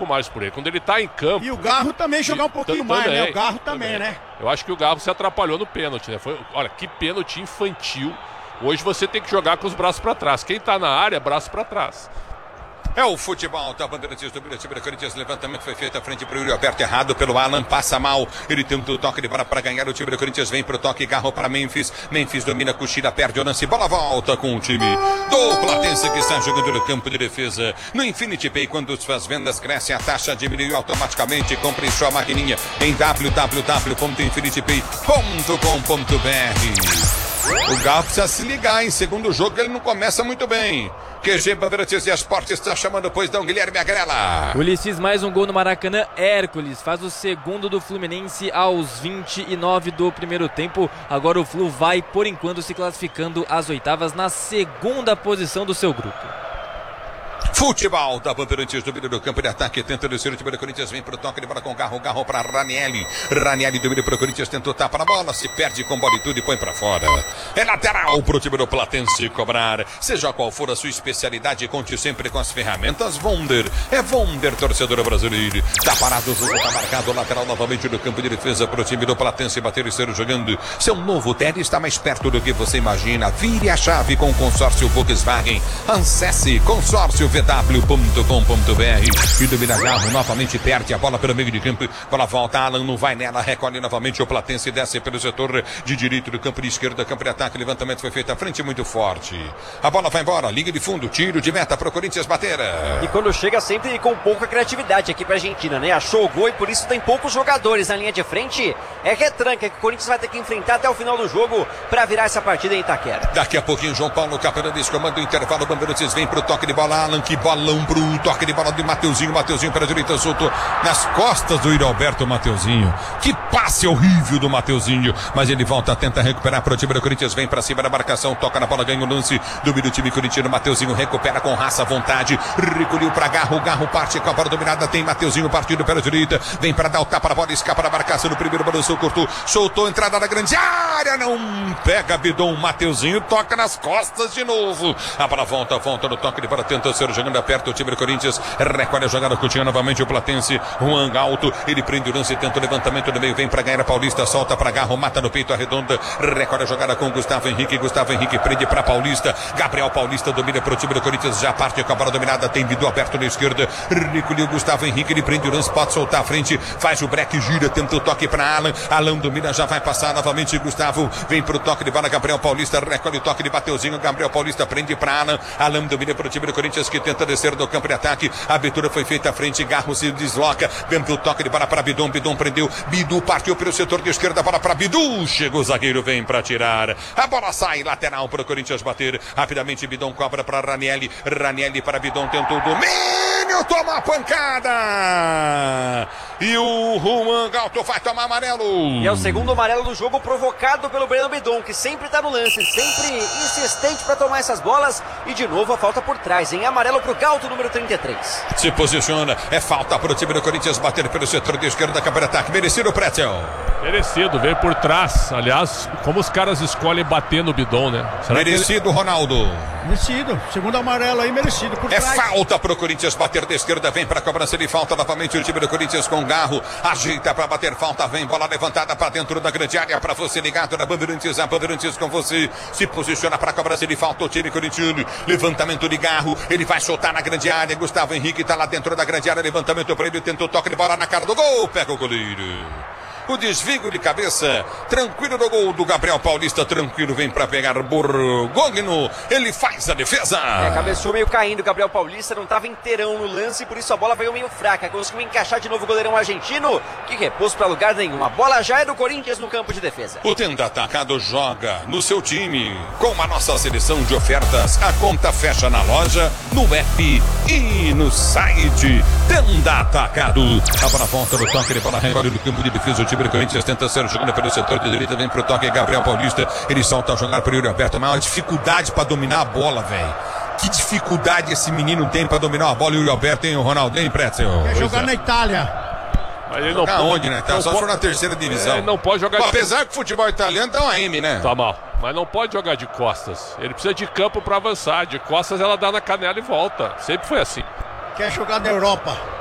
pouco mais por ele. Quando ele tá em campo... E o Garro também jogar um pouquinho mais, né? O Garro também, né? Eu acho que o Garro se atrapalhou no pênalti, né? Olha, que pênalti infantil. Hoje você tem que jogar com os braços para trás. Quem tá na área, braço para trás. É o futebol da Bandeirantes do Corinthians. Levantamento foi feito à frente para o Yuri Alberto, errado pelo Alan, passa mal. Ele tenta o toque de bola para ganhar. O time do Corinthians vem pro toque, Garro para Memphis. Memphis domina, Cuxira perde o lance. Bola volta com o time do Platense que está jogando no campo de defesa. No Infinity Pay, quando suas vendas crescem, a taxa diminui automaticamente. Compre sua maquininha em www.infinitipay.com.br. O Garro precisa se ligar, em segundo jogo ele não começa muito bem. QG Bandeirantes e Esportes está chamando, pois não, Guilherme Agrela. Ulisses, mais um gol no Maracanã. Hércules faz o segundo do Fluminense aos 29 do primeiro tempo. Agora o Flu vai, por enquanto, se classificando às oitavas na segunda posição do seu grupo. Futebol da Bandeirantes do meio do campo de ataque, tenta descer o time do Corinthians, vem pro toque de bola com Garro para Ranieri. Ranieri domina pro Corinthians, tentou tapar na bola, se perde com bola e tudo e põe pra fora. É lateral pro time do Platense cobrar. Seja qual for a sua especialidade, conte sempre com as ferramentas Wonder. É Wonder, torcedor brasileiro. Tá parado, o jogo tá marcado, lateral novamente no campo de defesa pro time do Platense bater e ser jogando. Seu novo Tele está mais perto do que você imagina. Vire a chave com o consórcio Volkswagen. Acesse consórciovw.com.br e domina Garro, novamente perde a bola pelo meio de campo, bola volta, Alan não vai nela, recolhe novamente o Platense, desce pelo setor de direito do campo de esquerda, campo de ataque, levantamento foi feito à frente, muito forte, a bola vai embora, liga de fundo, tiro de meta pro Corinthians bater. E quando chega sempre com pouca criatividade aqui pra Argentina, né? Achou o gol e por isso tem poucos jogadores na linha de frente, é retranca que o Corinthians vai ter que enfrentar até o final do jogo pra virar essa partida em Itaquera. Daqui a pouquinho João Paulo Capelanes comanda o intervalo, Bandeirantes vem pro toque de bola, Alan, que bolão pro toque de bola de Mateuzinho para a direita, soltou nas costas do Yuri Alberto. Mateuzinho, que passe horrível do Mateuzinho, mas ele volta, tenta recuperar para o time do Corinthians, vem para cima da marcação, toca na bola, ganha o lance, domina o time corintiano, Mateuzinho recupera com raça, vontade, recolheu para Garro, Garro parte com a bola dominada, tem Mateuzinho partindo pela direita, vem para dar o tapa na bola, escapa da marcação no primeiro, balançou, cortou, soltou, entrada na grande área, não pega Bidon, Mateuzinho toca nas costas de novo, a bola volta no toque de bola, tenta ser jogando aperto o time do Corinthians, recolhe a jogada, continua novamente o Platense, Juan alto, ele prende o lance, tenta o levantamento do meio, vem pra ganhar a Paulista, solta pra Garro, mata no peito, arredonda, recolhe a jogada com Gustavo Henrique prende pra Paulista, Gabriel Paulista domina pro time do Corinthians, já parte com a bola dominada, tem Bidu aberto na esquerda, recolheu Gustavo Henrique, ele prende o lance, pode soltar a frente, faz o break, gira, tenta o toque pra Alan domina, já vai passar novamente, Gustavo, vem pro toque de bola, Gabriel Paulista, recolhe o toque de Mateuzinho, Gabriel Paulista prende pra Alan domina pro time do Corinthians, que tenta descer do campo de ataque, a abertura foi feita à frente, Garro se desloca, dentro do toque de bola para Bidon, Bidon prendeu, Bidu partiu pelo setor de esquerda, bola para Bidu, chega o zagueiro, vem para tirar, a bola sai, lateral para o Corinthians bater, rapidamente Bidon cobra para Ranieri para Bidon, tentou o domínio, toma a pancada, e o Juan Galto vai tomar amarelo. E é o segundo amarelo do jogo provocado pelo Breno Bidon, que sempre tá no lance, sempre insistente para tomar essas bolas, e de novo a falta por trás, em amarelo pro Galto, número 33. Se posiciona, é falta para o time do Corinthians bater pelo setor de esquerda, campo de ataque, merecido o Pretzel. Merecido, veio por trás, aliás, como os caras escolhem bater no Bidon, né? Merecido, Ronaldo. Merecido, segundo amarelo aí, merecido por trás. É falta para o Corinthians bater de esquerda, vem para a cobrança de falta novamente o time do Corinthians com Garro, ajeita para bater falta, vem bola levantada para dentro da grande área, para você ligado na Bandeirantes, a Bandeirantes com você, se posiciona para a cobrança de falta o time corintiano, levantamento de Garro, ele vai soltar na grande área, Gustavo Henrique está lá dentro da grande área, levantamento para ele, tentou toque de bola na cara do gol, pega o goleiro. O desvio de cabeça, tranquilo do gol do Gabriel Paulista, tranquilo, vem para pegar Borgogno, ele faz a defesa. Cabeceou meio caindo, o Gabriel Paulista não estava inteirão no lance, por isso a bola veio meio fraca, conseguiu encaixar de novo o goleirão argentino, que repôs para lugar nenhum, a bola já é do Corinthians no campo de defesa. O Tenda Atacado joga no seu time, com a nossa seleção de ofertas, a conta fecha na loja, no app e no site. Tenda Atacado, a bola volta no toque de bola, recolhe do campo de defesa, o time do Corinthians tenta ser jogando pelo setor de direita, vem pro toque Gabriel Paulista, ele solta a jogar para o Yuri Alberto, mas uma dificuldade para dominar a bola, velho. Que dificuldade esse menino tem para dominar a bola, o Yuri Alberto, hein, o Ronaldo, hein, Pretzel? Quer jogar na Itália. Mas ele não pode, onde, né? Tá, só se for na terceira divisão. Ele não pode jogar de... Apesar que o futebol italiano tá uma M, né? Tá mal. Mas não pode jogar de costas. Ele precisa de campo para avançar. De costas ela dá na canela e volta. Sempre foi assim. Quer jogar na Europa.